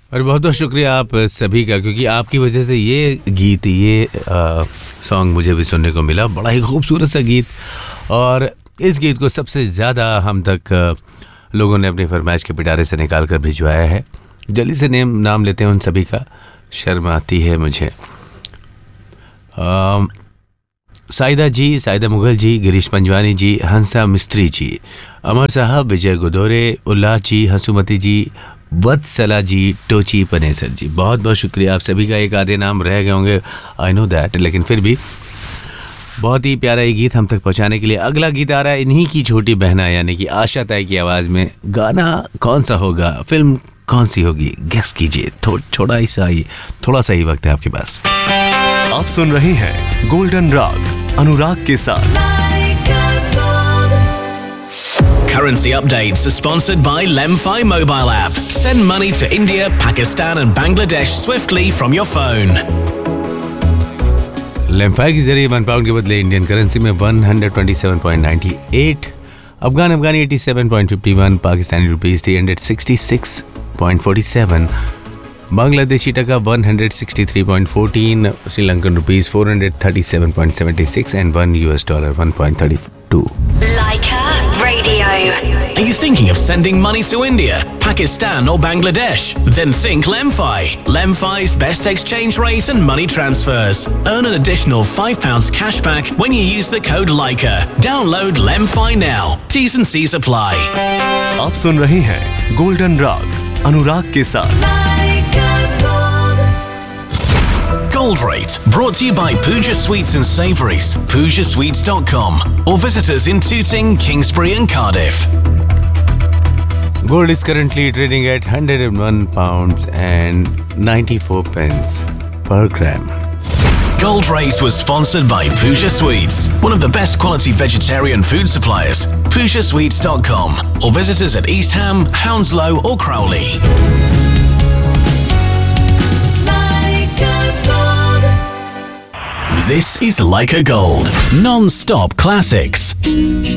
और बहुत बहुत शुक्रिया आप सभी का, क्योंकि आपकी वजह से ये गीत, ये सॉन्ग मुझे भी सुनने को मिला। बड़ा ही खूबसूरत सा गीत, और इस गीत को सबसे ज़्यादा हम तक लोगों ने अपनी फरमाइश के पिटारे से निकाल कर भिजवाया है। जल्दी से नाम लेते हैं उन सभी का, शर्म आती है मुझे। साइदा जी, साइदा मुगल जी, गिरीश पंजवानी जी, हंसा मिस्त्री जी, अमर साहब, विजय गोदोरे, उल्लास जी, हंसुमती जी, वत्सला जी, टोची पनेसर जी, बहुत बहुत शुक्रिया आप सभी का। एक आधे नाम रह गए होंगे, आई नो दैट, लेकिन फिर भी बहुत ही प्यारा ये गीत हम तक पहुंचाने के लिए। अगला गीत आ रहा है इन्हीं की छोटी बहना यानी कि आशा ताई की आवाज़ में। गाना कौन सा होगा, फिल्म कौन सी होगी, गेस कीजिए। थोड़ा सा ही वक्त है आपके पास। आप सुन रहे हैं गोल्डन राग अनुराग के साथ। Currency updates are sponsored by Lemfi mobile app. Send money to India, Pakistan and Bangladesh swiftly from your phone. लेमफाई के जरिए 1 पाउंड के बदले इंडियन करेंसी में 127.98, अफगानी 87.51, पाकिस्तानी रुपीस 366.47, बांग्लादेशी टका 163.14, Sri Lankan rupees 437.76 and $1 1.32. Leica Radio. Are you thinking of sending money to India, Pakistan or Bangladesh? Then think Lemfi. Lemfi's best exchange rate and money transfers. Earn an additional £5 cashback when you use the code Leica. Download Lemfi now. T's and C's apply. आप सुन रहे हैं golden राग अनुराग के साथ। Gold Rate, brought to you by Pooja Sweets and Savouries, PoojaSweets.com, or visit us in Tooting, Kingsbury and Cardiff. Gold is currently trading at £101 and 94 pence per gram. Gold Rate was sponsored by Pooja Sweets, one of the best quality vegetarian food suppliers. PoojaSweets.com, or visit us at East Ham, Hounslow or Crowley. This is Leica Gold, non-stop classics.